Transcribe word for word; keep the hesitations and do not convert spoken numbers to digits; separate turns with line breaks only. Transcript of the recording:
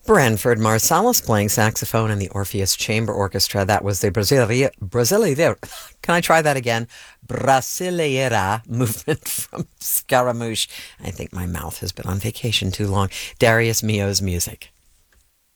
Branford Marsalis playing saxophone in the Orpheus Chamber Orchestra. That was the Brasileira, Brasileira. Can I try that again? Brasileira movement from Scaramouche. I think my mouth has been on vacation too long. Darius Milhaud's music.